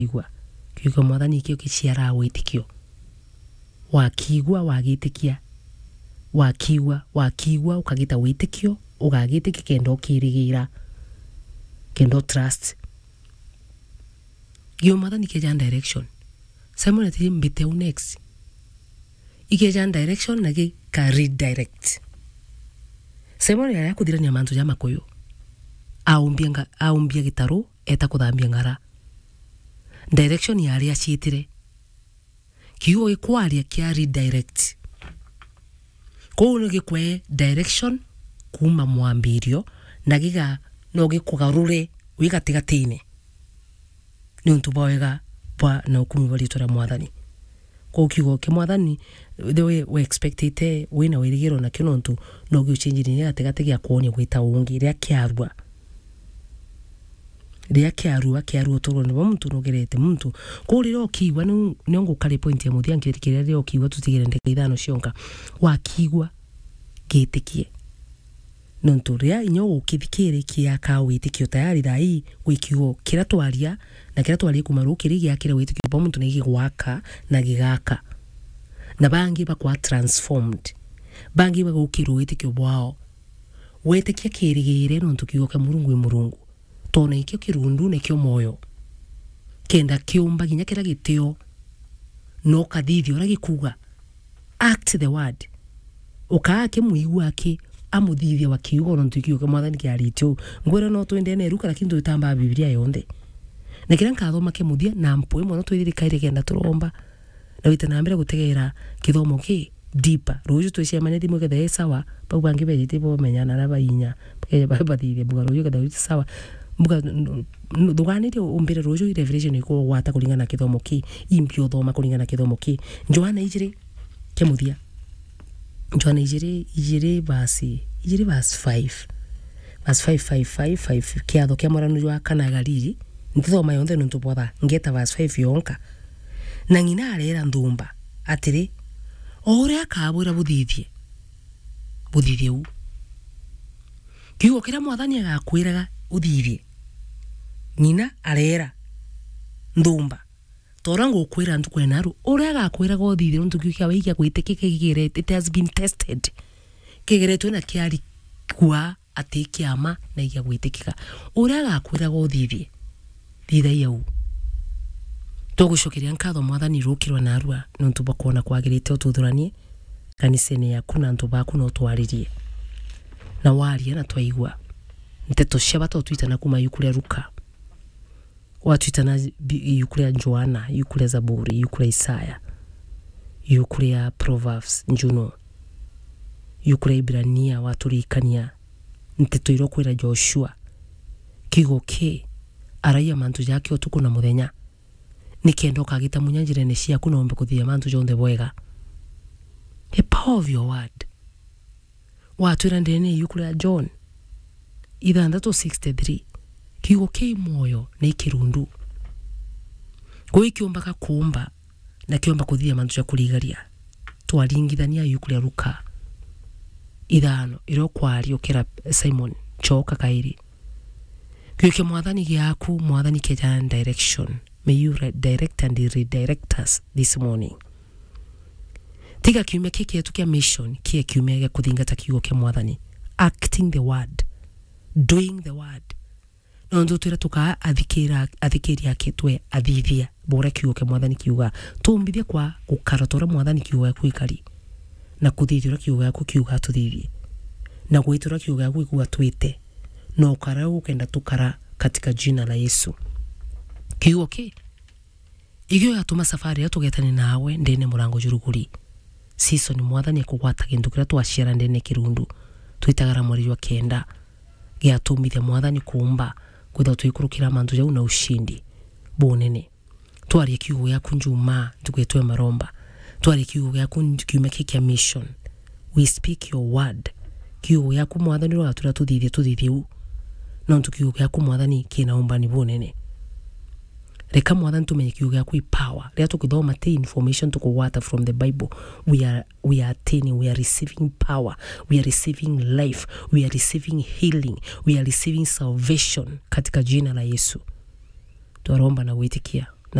igwa kiugo mwathani kio kiciara witikio wakigwa wagitikia wakigwa ukagita witikio ugagitikio kendo kirigira kendo trust gio mwathani keja direction Simon ati mbite next ikeja direction nagi ka redirect Simon ya kudirania mantu ya makoyo aumbia gitaru eta kuthambia ngara direction ya aria ciitire kiugo gikwaria kia redirect kono gikwe direction kuma mwambirio na giga no gikugarure wigatigatine ni untu boega bwa na ukumi bali tora mwathani ko kiugo ke mwathani the way we expected wina wirigiro na kino untu no giuchinjiri ni gatigate gya kuonia gwita ungi ria kiarua toro ni muntu nogerete muntu kuriro kiwa ni ngukari point ya muthia ngirikire rio kiwa tutigire ndeke ithano cionka wakigwa gitikie nontu ria inyo ukithikire kia ka witikio tayari thai wikigo kira twaria na kira twari kumaru kirigia kira witikio bo muntu ni gigwaka na gigaka na bangi bakwa transformed bangi bagukiro witikio bwao wetikia kirigire nontu kigo ka murungu tona ikio kirundu ne kio moyo kenda kiumba ginya kira gitio no kathithio ra gikuga act the word ukake muigwa ki amuthithia wa kiugo no ntukio ke mwathani ki aritio ngwera no twende ne ruka lakini tutamba biblia yonde na kira nkathoma ke muthia na mpo imwe no twithiri kaire kenda turomba na witana mbere gutegera kithomo ki deeper roju twicemane thimo gethe sawa pau bangi bejite bo menyana na bainya ke bathithia buga roju gethe sawa buga duganire umbere roju revelation iko wata kulingana kithomo ki impio thoma kulingana kithomo ki Joana ijire ke muthia Joana ijire verse 5 verse 5 kiatho kia moranu jwa kana galiri ndithoma yonde nuntu botha ngeta verse 5 yonka na ngina arera ndumba atiri ore akabura buthithie u kiugo kira mwathani agakwiraga uthithie ngina arera ndumba tora ngukwira ntu kwenaru ore agakwiraga uthithie ntu kiukia weikia gwitikike gigire it has been tested kigeretwe na kiari kwa atikiama na igia gwitikika ore agakwiraga uthithie thitha yau togucokeria nkatho mwathani rukirwa na arua nontu bakona kwagirite ututhuranie kanisene yaku na ntu baku no twaririe na waria na twaigwa nteto cia bato twitana kuma yukuria ruka watwitana yukuria Joana yukuria Zaburi yukuria Isaya yukuria Proverbs njuno yukuria Ibrania waturikania nteto irokwira Joshua kigoke araya mantu yake otuko na muthenya nikendo kagita munyanjirene ciaku nombe kuthia mantu jonde bwega the power of your word watwira ndene yukuria John 63 kigo ke moyo na ikirundu kuikiomba ka kuomba na kiomba kuthia mantu ya kuligaria twaringithania yukuria Luka 5 irokwari okera Simon choka kairi kiuke mwathani giaku mwathani keja direction. May you direct and redirect us this morning. Tiga kiume kiki yetu kia mission kia kiume ya kuthingata kiugo kia mwathani. Acting the word. Doing the word. Nondo tuira tuka athikiri yake twe athithia. Bora kiugo kia mwathani kiuga. Tumbithia kwa kukaratora mwathani kiugo ya kuikari. Na kuthithira kiugo ya kukiuga tuthithie. Na kuitura kiugo ya kuikuga tuite. Na ukara ukenda tukara katika jina la Yesu. Kiugo ki igyo yatuma safari yatugetane nawe ndene murango juruguri season mwathani kugwata kindu kira twashira ndene kirundu twitagara mweri wa kenda giatumithia mwathani kuumba kwitha twikurukira mantu jau na ushindi bonene twari kiugo yaku njuma tugwetwe maromba twari kiugo yaku kiume kia mission we speak your word kiugo yaku mwathani ro atura tuthithie u nontu kiugo yaku mwathani kina umbani bonene reka mwathani tumenye kiugo yaku power ria tukithoma te information tukugwata from the Bible we are attaining, we are receiving power, we are receiving life, we are receiving healing, we are receiving salvation katika jina la Yesu tuaromba na kuitikia.